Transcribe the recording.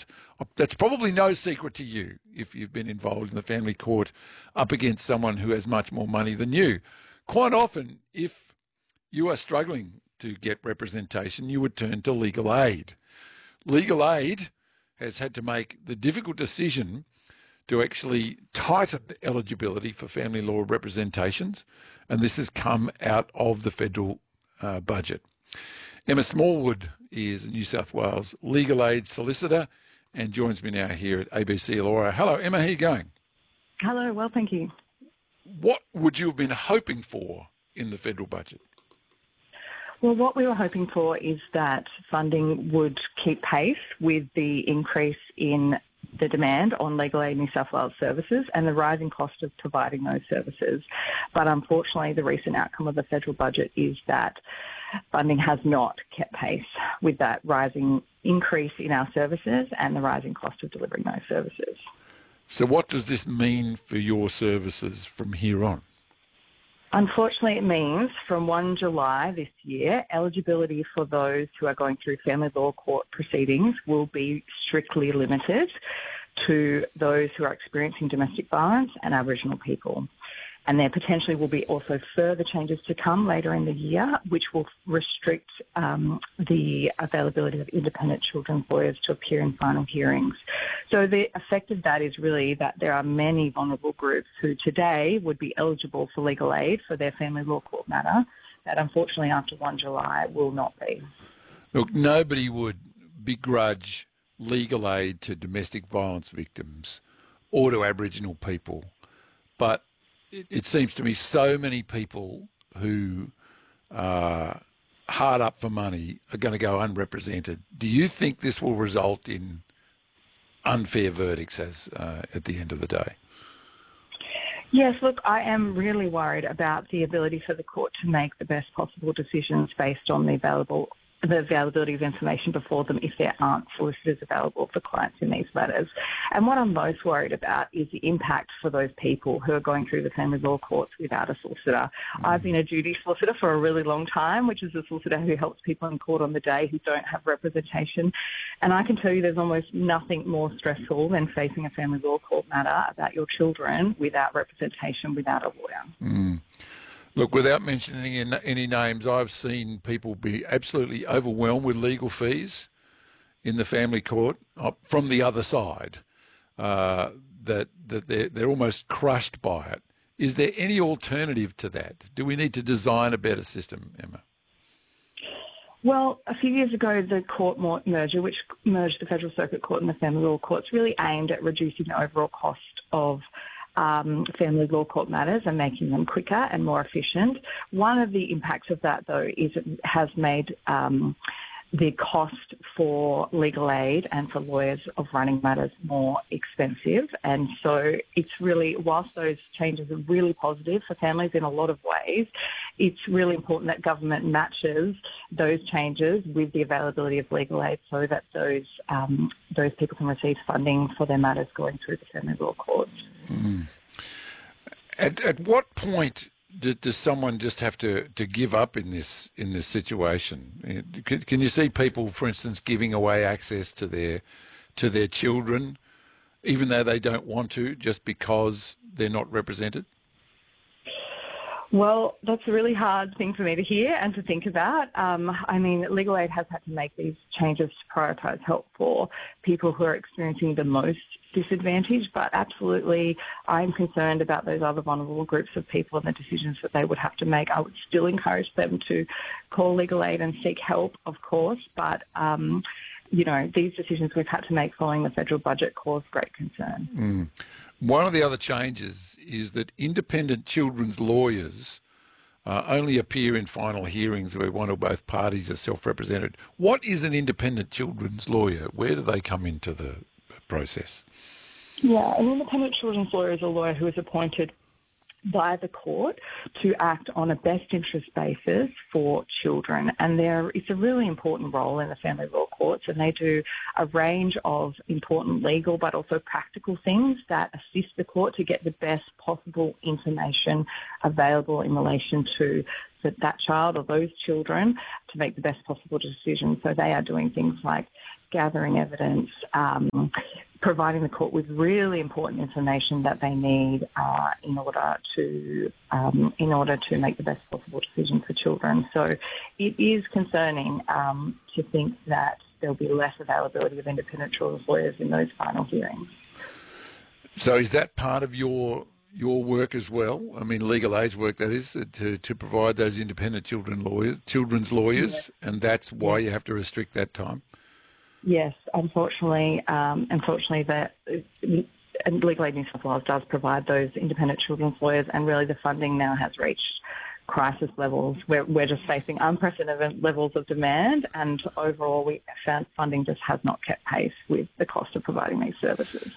cost. That's probably no secret to you if you've been involved in the family court up against someone who has much more money than you. Quite often, if you are struggling to get representation, you would turn to legal aid. Legal aid has had to make the difficult decision to actually tighten eligibility for family law representations, and this has come out of the federal budget. Emma Smallwood is a New South Wales legal aid solicitor and joins me now here at ABC Law. Hello, Emma, how are you going? Hello, well, thank you. What would you have been hoping for in the federal budget? Well, what we were hoping for is that funding would keep pace with the increase in the demand on legal aid New South Wales services and the rising cost of providing those services. But unfortunately, the recent outcome of the federal budget is that funding has not kept pace with that rising increase in our services and the rising cost of delivering those services. So what does this mean for your services from here on? Unfortunately, it means from 1 July this year, eligibility for those who are going through family law court proceedings will be strictly limited to those who are experiencing domestic violence and Aboriginal people. And there potentially will be also further changes to come later in the year, which will restrict the availability of independent children's lawyers to appear in final hearings. So the effect of that is really that there are many vulnerable groups who today would be eligible for legal aid for their family law court matter that unfortunately after 1 July will not be. Look, nobody would begrudge legal aid to domestic violence victims or to Aboriginal people, but it seems to me so many people who are hard up for money are going to go unrepresented. Do you think this will result in unfair verdicts at the end of the day? Yes, look, I am really worried about the ability for the court to make the best possible decisions based on the availability of information before them if there aren't solicitors available for clients in these matters. And what I'm most worried about is the impact for those people who are going through the family law courts without a solicitor. I've been a duty solicitor for a really long time, which is a solicitor who helps people in court on the day who don't have representation. And I can tell you there's almost nothing more stressful than facing a family law court matter about your children without representation, without a lawyer. Look, without mentioning any names, I've seen people be absolutely overwhelmed with legal fees in the family court from the other side, that they're almost crushed by it. Is there any alternative to that? Do we need to design a better system, Emma? Well, a few years ago, the court merger, which merged the Federal Circuit Court and the family law courts, really aimed at reducing the overall cost of family law court matters and making them quicker and more efficient. One of the impacts of that, though, is it has made the cost for legal aid and for lawyers of running matters more expensive. And so it's really, whilst those changes are really positive for families in a lot of ways, it's really important that government matches those changes with the availability of legal aid so that those people can receive funding for their matters going through the family law courts. At what point does someone just have to give up in this situation? Can you see people, for instance, giving away access to their children, even though they don't want to, just because they're not represented? Well, that's a really hard thing for me to hear and to think about. I mean, Legal Aid has had to make these changes to prioritise help for people who are experiencing the most disadvantage, but absolutely I'm concerned about those other vulnerable groups of people and the decisions that they would have to make. I would still encourage them to call Legal Aid and seek help, of course, but these decisions we've had to make following the federal budget cause great concern. One of the other changes is that independent children's lawyers only appear in final hearings where one or both parties are self-represented. What is an independent children's lawyer? Where do they come into the process? Yeah, an independent children's lawyer is a lawyer who is appointed by the court to act on a best interest basis for children. And it's a really important role in the family law courts, and they do a range of important legal but also practical things that assist the court to get the best possible information available in relation to that child or those children to make the best possible decision. So they are doing things like gathering evidence, providing the court with really important information that they need in order to make the best possible decision for children. So it is concerning to think that there'll be less availability of independent children's lawyers in those final hearings. So is that part of your work as well? I mean, legal aid's work, that is, to provide those independent children's lawyers, Yes. and that's why you have to restrict that time? Yes, unfortunately, that Legal Aid New South Wales does provide those independent children's lawyers, and really the funding now has reached crisis levels. We're just facing unprecedented levels of demand, and overall we found funding just has not kept pace with the cost of providing these services.